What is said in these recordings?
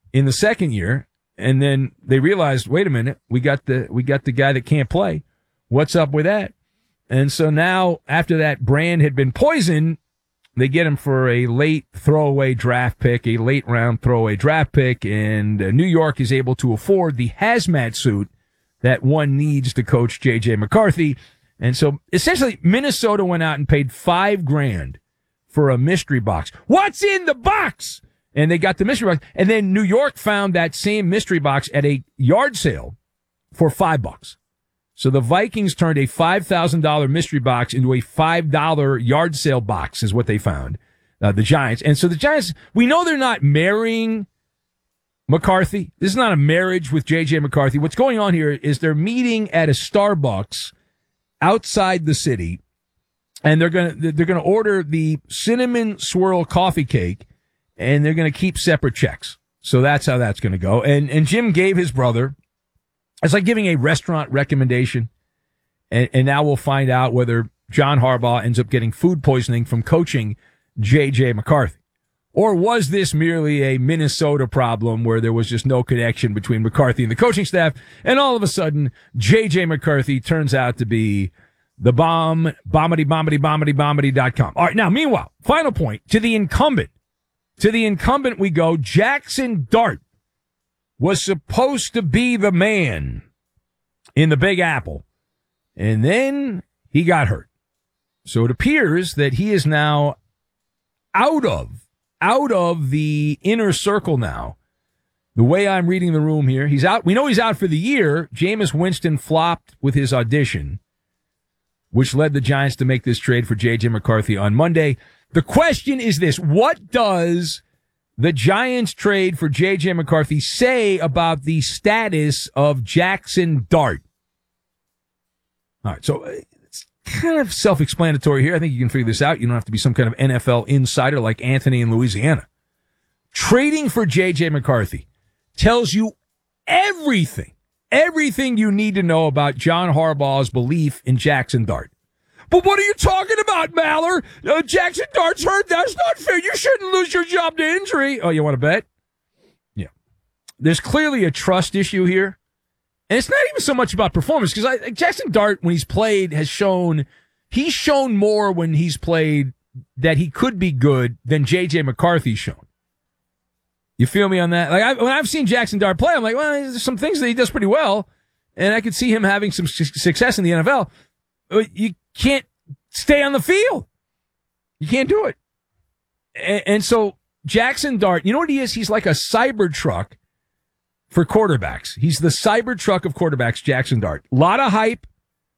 in the second year. And then they realized, wait a minute, we got the guy that can't play. What's up with that? And so now, after that brand had been poisoned, they get him for a late throwaway draft pick, a late round throwaway draft pick, and New York is able to afford the hazmat suit that one needs to coach J.J. McCarthy. And so essentially Minnesota went out and paid $5,000 for a mystery box. What's in the box? And they got the mystery box. And then New York found that same mystery box at a yard sale for $5. So the Vikings turned a $5,000 mystery box into a $5 yard sale box is what they found, the Giants. And so the Giants, we know they're not marrying McCarthy. This is not a marriage with J.J. McCarthy. What's going on here is they're meeting at a Starbucks outside the city, and they're gonna order the cinnamon swirl coffee cake, and they're gonna keep separate checks. So that's how that's gonna go. And Jim gave his brother. It's like giving a restaurant recommendation, and now we'll find out whether John Harbaugh ends up getting food poisoning from coaching J.J. McCarthy. Or was this merely a Minnesota problem where there was just no connection between McCarthy and the coaching staff, and all of a sudden, J.J. McCarthy turns out to be the bomb, bombity.com. All right, now, meanwhile, final point, to the incumbent. To the incumbent we go. Jackson Dart was supposed to be the man in the Big Apple, and then he got hurt. So it appears that he is now out of the inner circle now. The way I'm reading the room here, he's out. We know he's out for the year. Jameis Winston flopped with his audition, which led the Giants to make this trade for J.J. McCarthy on Monday. The question is this: what does the Giants trade for J.J. McCarthy say about the status of Jackson Dart? All right, so it's kind of self-explanatory here. I think you can figure this out. You don't have to be some kind of NFL insider like Anthony in Louisiana. Trading for J.J. McCarthy tells you everything you need to know about John Harbaugh's belief in Jackson Dart. But what are you talking about, Maller? Jackson Dart's hurt. That's not fair. You shouldn't lose your job to injury. Oh, you want to bet? Yeah. There's clearly a trust issue here. And it's not even so much about performance, because Jackson Dart, when he's played, he's shown more when he's played that he could be good than J.J. McCarthy's shown. You feel me on that? Like when I've seen Jackson Dart play, I'm like, well, there's some things that he does pretty well, and I could see him having some success in the NFL. You can't stay on the field. You can't do it. And so Jackson Dart, you know what he is? He's like a Cybertruck for quarterbacks. He's the Cybertruck of quarterbacks, Jackson Dart. Lot of hype.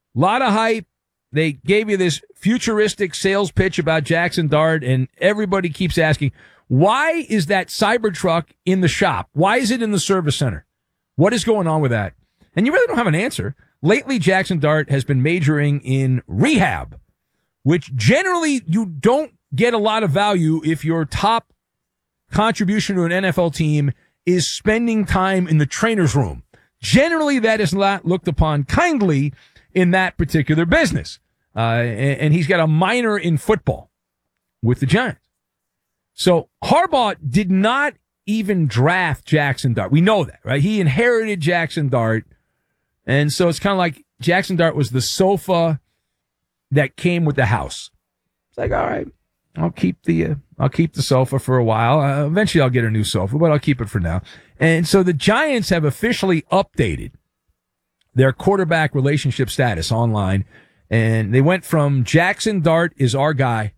They gave you this futuristic sales pitch about Jackson Dart, and everybody keeps asking, why is that Cybertruck in the shop? Why is it in the service center? What is going on with that? And you really don't have an answer. Lately, Jackson Dart has been majoring in rehab, which generally you don't get a lot of value if your top contribution to an NFL team is spending time in the trainer's room. Generally, that is not looked upon kindly in that particular business. And he's got a minor in football with the Giants. So Harbaugh did not even draft Jackson Dart. We know that, right? He inherited Jackson Dart. And so it's kind of like Jackson Dart was the sofa that came with the house. It's like, all right, I'll keep the sofa for a while. Eventually I'll get a new sofa, but I'll keep it for now. And so the Giants have officially updated their quarterback relationship status online. And they went from Jackson Dart is our guy,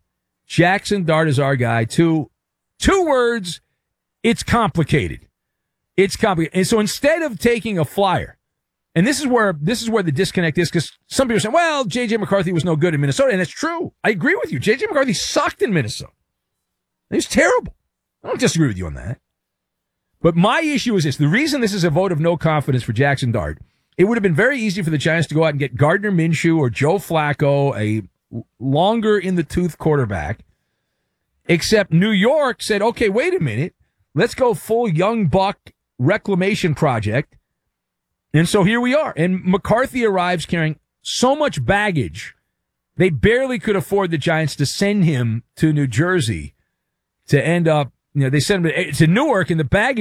to two words, it's complicated. It's complicated. And so instead of taking a flyer, and this is where the disconnect is, because some people are saying, well, J.J. McCarthy was no good in Minnesota, and it's true. I agree with you. J.J. McCarthy sucked in Minnesota. He was terrible. I don't disagree with you on that. But my issue is this. The reason this is a vote of no confidence for Jackson Dart, it would have been very easy for the Giants to go out and get Gardner Minshew or Joe Flacco, a longer in the tooth quarterback, except New York said, okay, wait a minute. Let's go full young buck reclamation project. And so here we are. And McCarthy arrives carrying so much baggage, they barely could afford the Giants to send him to New Jersey to end up, they sent him to Newark, and the baggage